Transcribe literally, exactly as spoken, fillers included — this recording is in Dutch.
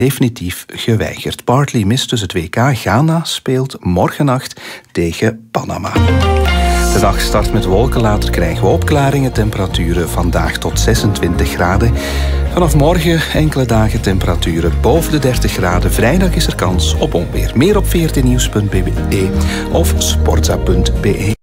definitief geweigerd. Bartley mist dus het W K. Ghana speelt morgennacht tegen Panama. De dag start met wolken, later krijgen we opklaringen. Temperaturen vandaag tot zesentwintig graden. Vanaf morgen enkele dagen temperaturen boven de dertig graden. Vrijdag is er kans op onweer. Meer op veertien nieuws punt b e of sportza punt b e.